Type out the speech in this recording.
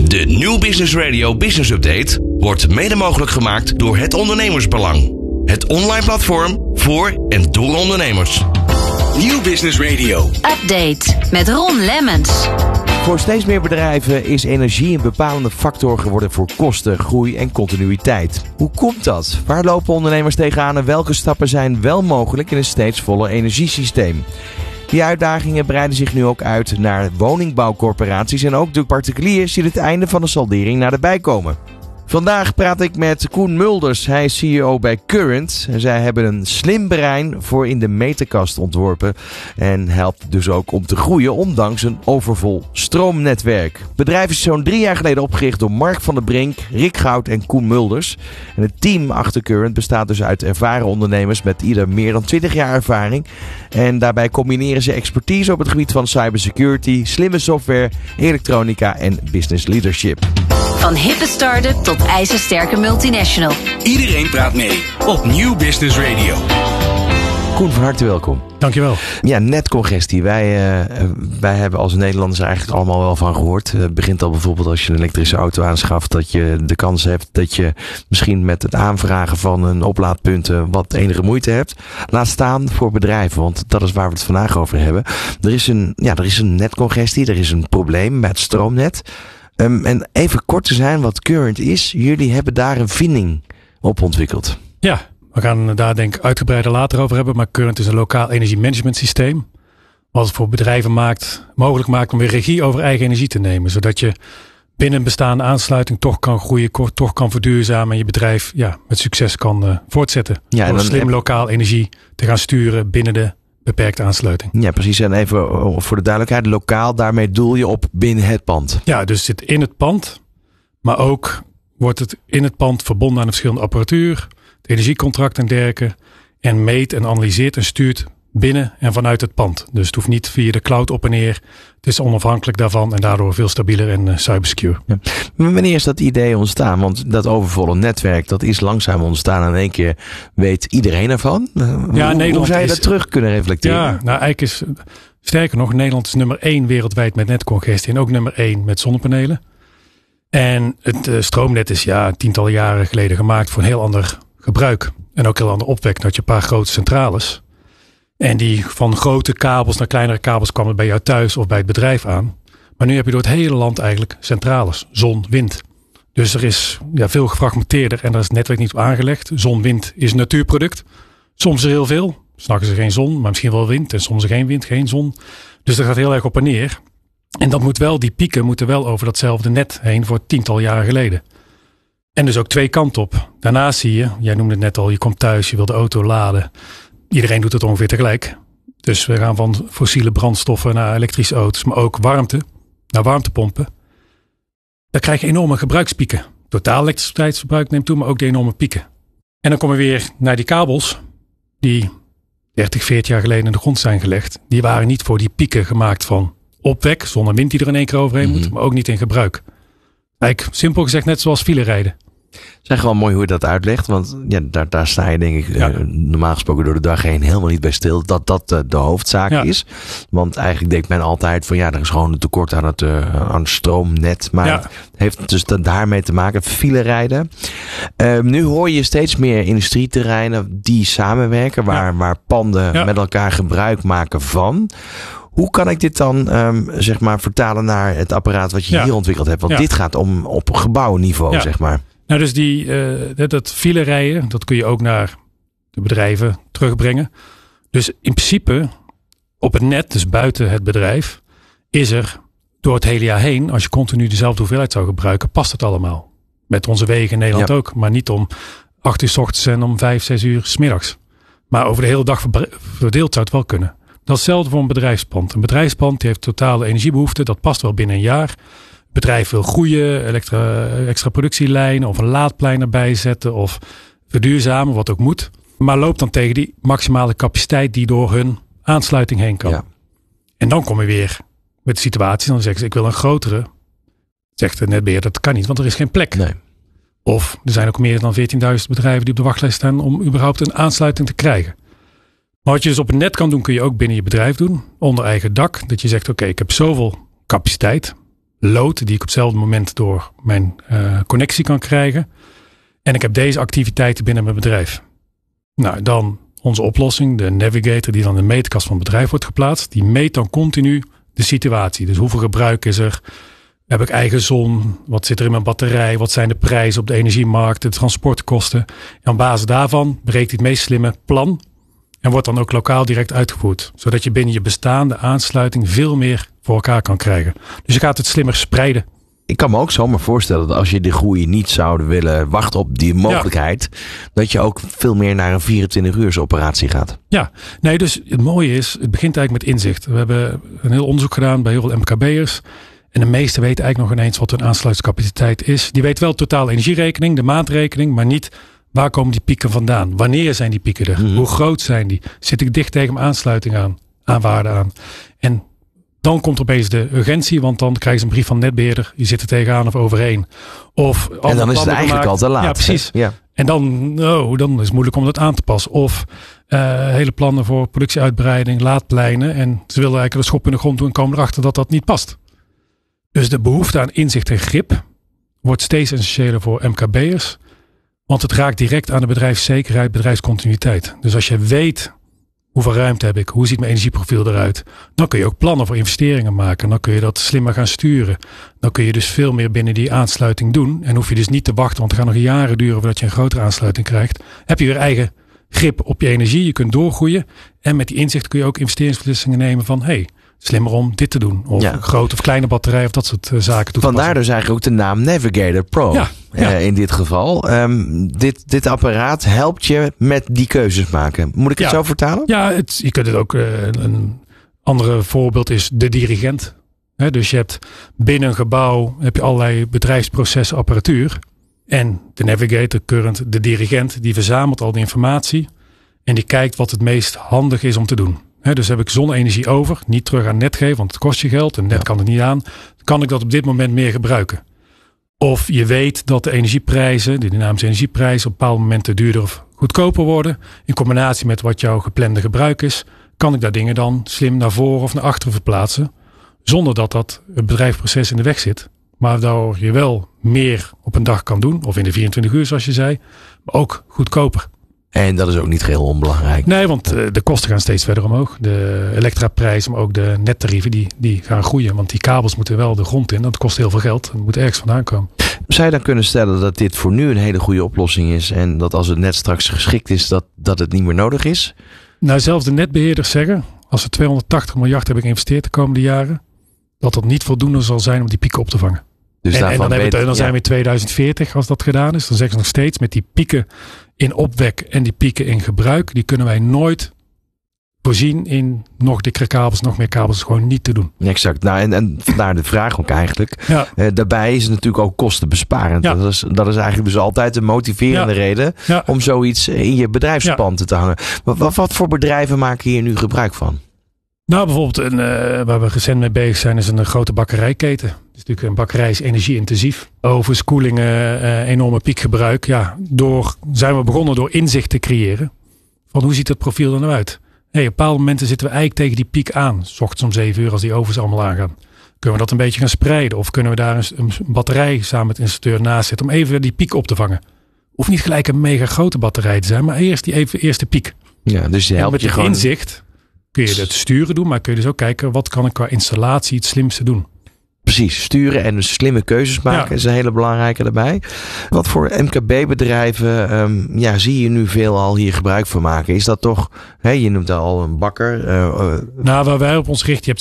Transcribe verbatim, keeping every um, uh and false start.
De Nieuw Business Radio Business Update wordt mede mogelijk gemaakt door Het Ondernemersbelang. Het online platform voor en door ondernemers. Nieuw Business Radio Update met Ron Lemmens. Voor steeds meer bedrijven is energie een bepalende factor geworden voor kosten, groei en continuïteit. Hoe komt dat? Waar lopen ondernemers tegenaan en welke stappen zijn wel mogelijk in een steeds voller energiesysteem? Die uitdagingen breiden zich nu ook uit naar woningbouwcorporaties en ook de particuliers die het einde van de saldering naderbij komen. Vandaag praat ik met Koen Mulders. Hij is C E O bij Current. Zij hebben een slim brein voor in de meterkast ontworpen en helpt dus ook om te groeien ondanks een overvol stroomnetwerk. Het bedrijf is zo'n drie jaar geleden opgericht door Mark van der Brink, Rick Goud en Koen Mulders. En het team achter Current bestaat dus uit ervaren ondernemers met ieder meer dan twintig jaar ervaring. En daarbij combineren ze expertise op het gebied van cybersecurity, slimme software, elektronica en business leadership. Van hippe start-up tot ijzersterke multinational. Iedereen praat mee op Nieuw Business Radio. Koen, van harte welkom. Dankjewel. Ja, netcongestie. Wij, uh, wij hebben als Nederlanders er eigenlijk allemaal wel van gehoord. Het begint al bijvoorbeeld als je een elektrische auto aanschaft, dat je de kans hebt dat je misschien met het aanvragen van een oplaadpunt wat enige moeite hebt. Laat staan voor bedrijven, want dat is waar we het vandaag over hebben. Er is een, ja, er is een netcongestie, er is een probleem met het stroomnet. Um, en even kort te zijn wat Current is. Jullie hebben daar een vinding op ontwikkeld. Ja, we gaan daar denk ik uitgebreider later over hebben. Maar Current is een lokaal energiemanagement systeem. Wat het voor bedrijven maakt, mogelijk maakt om weer regie over eigen energie te nemen. Zodat je binnen een bestaande aansluiting toch kan groeien, toch kan verduurzamen. En je bedrijf ja, met succes kan uh, voortzetten. Ja, en door slim heb... lokaal energie te gaan sturen binnen de beperkte aansluiting. Ja, precies. En even voor de duidelijkheid, lokaal, daarmee doel je op binnen het pand. Ja, dus het zit in het pand, maar ook wordt het in het pand verbonden aan de verschillende apparatuur, het energiecontract en dergelijke, en meet en analyseert en stuurt binnen en vanuit het pand. Dus het hoeft niet via de cloud op en neer. Het is onafhankelijk daarvan en daardoor veel stabieler en uh, cybersecure. Ja. Wanneer is dat idee ontstaan? Want dat overvolle netwerk, dat is langzaam ontstaan. En in één keer weet iedereen ervan. Ja, hoe, Nederland hoe zou je is, dat terug kunnen reflecteren? Ja, nou eigenlijk is, sterker nog, Nederland is nummer één wereldwijd met netcongestie. En ook nummer één met zonnepanelen. En het uh, stroomnet is ja tientallen jaren geleden gemaakt voor een heel ander gebruik. En ook heel ander opwek. Dat je een paar grote centrales. En die van grote kabels naar kleinere kabels kwamen bij jou thuis of bij het bedrijf aan. Maar nu heb je door het hele land eigenlijk centrales. Zon, wind. Dus er is ja, veel gefragmenteerder en daar is het netwerk niet op aangelegd. Zon, wind is een natuurproduct. Soms is er heel veel. S'nachts is er geen zon, maar misschien wel wind. En soms is er geen wind, geen zon. Dus dat gaat heel erg op en neer. En dat moet wel, die pieken moeten wel over datzelfde net heen voor tiental jaren geleden. En dus ook twee kanten op. Daarnaast zie je, jij noemde het net al, je komt thuis, je wil de auto laden. Iedereen doet het ongeveer tegelijk. Dus we gaan van fossiele brandstoffen naar elektrische auto's, maar ook warmte, naar warmtepompen. Dan krijg je enorme gebruikspieken. Totaal elektriciteitsverbruik neemt toe, maar ook de enorme pieken. En dan komen we weer naar die kabels die dertig, veertig jaar geleden in de grond zijn gelegd. Die waren niet voor die pieken gemaakt van opwek, zonder wind die er in één keer overheen moet, mm-hmm. maar ook niet in gebruik. Eigenlijk simpel gezegd net zoals filerijden. Het is echt wel mooi hoe je dat uitlegt. Want ja, daar, daar sta je denk ik ja. uh, normaal gesproken door de dag heen helemaal niet bij stil. Dat dat uh, de hoofdzaak ja. is. Want eigenlijk denkt men altijd van ja, er is gewoon een tekort aan het, uh, aan het stroomnet. Maar ja. het heeft dus daarmee te maken. File rijden. Uh, nu hoor je steeds meer industrieterreinen die samenwerken. Waar, ja. waar panden ja. met elkaar gebruik maken van. Hoe kan ik dit dan um, zeg maar vertalen naar het apparaat wat je ja. hier ontwikkeld hebt? Want ja. dit gaat om op gebouwniveau, ja. zeg maar. Nou, dus die, uh, dat file rijden, dat kun je ook naar de bedrijven terugbrengen. Dus in principe op het net, dus buiten het bedrijf, is er door het hele jaar heen, als je continu dezelfde hoeveelheid zou gebruiken, past het allemaal. Met onze wegen in Nederland ja. ook, maar niet om acht uur 's ochtends en om vijf, zes uur 's middags. Maar over de hele dag verdeeld zou het wel kunnen. Dat is hetzelfde voor een bedrijfspand. Een bedrijfspand die heeft totale energiebehoefte. Dat past wel binnen een jaar. Het bedrijf wil groeien, extra, extra productielijnen of een laadplein erbij zetten of verduurzamen, wat ook moet. Maar loopt dan tegen die maximale capaciteit die door hun aansluiting heen kan. Ja. En dan kom je weer met de situatie. Dan zeggen ze, ik wil een grotere. Zegt de netbeheerder, dat kan niet, want er is geen plek. Nee. Of er zijn ook meer dan veertienduizend bedrijven die op de wachtlijst staan om überhaupt een aansluiting te krijgen. Maar wat je dus op het net kan doen, kun je ook binnen je bedrijf doen. Onder eigen dak. Dat je zegt, oké, okay, ik heb zoveel capaciteit. load die ik op hetzelfde moment door mijn uh, connectie kan krijgen. En ik heb deze activiteiten binnen mijn bedrijf. Nou, dan onze oplossing, de Navigator, die dan in de meetkast van het bedrijf wordt geplaatst. Die meet dan continu de situatie. Dus hoeveel gebruik is er? Heb ik eigen zon? Wat zit er in mijn batterij? Wat zijn de prijzen op de energiemarkt? De transportkosten? En op basis daarvan berekent hij het meest slimme plan. En wordt dan ook lokaal direct uitgevoerd. Zodat je binnen je bestaande aansluiting veel meer voor elkaar kan krijgen. Dus je gaat het slimmer spreiden. Ik kan me ook zomaar voorstellen dat als je de groei niet zou willen wachten op die mogelijkheid. Ja. Dat je ook veel meer naar een vierentwintig uur operatie gaat. Ja, nee, dus het mooie is, het begint eigenlijk met inzicht. We hebben een heel onderzoek gedaan bij heel veel M K B'ers. En de meesten weten eigenlijk nog ineens wat hun aansluitingscapaciteit is. Die weten wel totale energierekening, de maandrekening, maar niet waar komen die pieken vandaan? Wanneer zijn die pieken er? Mm-hmm. Hoe groot zijn die? Zit ik dicht tegen mijn aansluiting aan? Aan waarde aan? En dan komt er opeens de urgentie, want dan krijgen ze een brief van netbeheerder. Je zit er tegenaan of overheen. Of en dan is het eigenlijk gemaakt. Al te laat. Ja, precies. Ja. En dan, oh, dan is het moeilijk om dat aan te passen. Of uh, hele plannen voor productieuitbreiding, laadpleinen. En ze willen eigenlijk de schop in de grond doen en komen erachter dat dat niet past. Dus de behoefte aan inzicht en grip wordt steeds essentiëler voor M K B'ers. Want het raakt direct aan de bedrijfszekerheid, bedrijfscontinuïteit. Dus als je weet hoeveel ruimte heb ik, hoe ziet mijn energieprofiel eruit, dan kun je ook plannen voor investeringen maken. Dan kun je dat slimmer gaan sturen. Dan kun je dus veel meer binnen die aansluiting doen. En hoef je dus niet te wachten, want het gaat nog jaren duren voordat je een grotere aansluiting krijgt. Heb je weer eigen grip op je energie. Je kunt doorgroeien. En met die inzicht kun je ook investeringsbeslissingen nemen van, hey, slimmer om dit te doen. Of ja. grote of kleine batterij of dat soort uh, zaken toepassen. Vandaar dus eigenlijk ook de naam Navigator Pro. Ja, ja. Uh, in dit geval. Um, dit, dit apparaat helpt je met die keuzes maken. Moet ik het ja. zo vertalen? Ja, het, je kunt het ook. Uh, een andere voorbeeld is de dirigent. He, dus je hebt binnen een gebouw heb je allerlei bedrijfsprocessen, apparatuur. En de Navigator Current, de dirigent, die verzamelt al die informatie. En die kijkt wat het meest handig is om te doen. He, dus heb ik zonne-energie over, niet terug aan net geven, want het kost je geld. En net ja. kan het niet aan. Kan ik dat op dit moment meer gebruiken? Of je weet dat de energieprijzen, de dynamische energieprijzen, op bepaalde momenten duurder of goedkoper worden. In combinatie met wat jouw geplande gebruik is, kan ik daar dingen dan slim naar voren of naar achteren verplaatsen. Zonder dat dat het bedrijfsproces in de weg zit. Maar waardoor je wel meer op een dag kan doen. Of in de vierentwintig uur zoals je zei. Maar ook goedkoper. En dat is ook niet geheel onbelangrijk. Nee, want uh, de kosten gaan steeds verder omhoog. De elektraprijzen, maar ook de nettarieven, die, die gaan groeien. Want die kabels moeten wel de grond in. Dat kost heel veel geld. Dat moet ergens vandaan komen. Zou je dan kunnen stellen dat dit voor nu een hele goede oplossing is. En dat als het net straks geschikt is, dat, dat het niet meer nodig is? Nou, zelfs de netbeheerders zeggen, als we tweehonderdtachtig miljard hebben geïnvesteerd de komende jaren, dat dat niet voldoende zal zijn om die pieken op te vangen. Dus en, en dan, weet, het, dan zijn ja. we in tweeduizend veertig als dat gedaan is. Dan zeggen ze nog steeds met die pieken in opwek en die pieken in gebruik. Die kunnen wij nooit voorzien in nog dikkere kabels, nog meer kabels. Gewoon niet te doen. Exact. Nou, en, en vandaar de vraag ook eigenlijk. Ja. Uh, daarbij is het natuurlijk ook kostenbesparend. Ja. Dat, is, dat is eigenlijk dus altijd een motiverende ja. reden ja. om zoiets in je bedrijfspand ja. te hangen. Wat, wat, wat voor bedrijven maken hier nu gebruik van? Nou, bijvoorbeeld een, uh, waar we recent mee bezig zijn, is een grote bakkerijketen. Dus natuurlijk een bakkerij is energie-intensief. Ovens, koelingen, uh, enorme piekgebruik. Ja, door, zijn we begonnen door inzicht te creëren. Van hoe ziet het profiel er nou uit? Hey, op bepaalde momenten zitten we eigenlijk tegen die piek aan. 's Ochtends om zeven uur als die ovens allemaal aangaan. Kunnen we dat een beetje gaan spreiden? Of kunnen we daar een, een batterij samen met de installateur naast zetten om even die piek op te vangen? Hoeft niet gelijk een mega grote batterij te zijn, maar eerst die even, eerste piek. Ja, dus je helpt met je gewoon... inzicht kun je het sturen doen, maar kun je dus ook kijken wat kan ik qua installatie het slimste doen. Precies, sturen en dus slimme keuzes maken ja. is een hele belangrijke daarbij. Wat voor M K B-bedrijven um, ja, zie je nu veel al hier gebruik van maken? Is dat toch, hè, je noemt al een bakker. Uh, uh, nou, waar wij op ons richten, je hebt